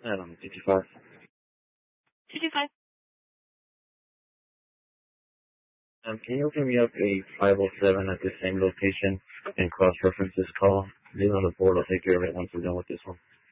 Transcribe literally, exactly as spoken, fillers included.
Um, fifty-five. two two five. Um, can you open me up a five oh seven at the same location and cross-reference this call? Leave it on the board. I'll take care of it once we're done with this one.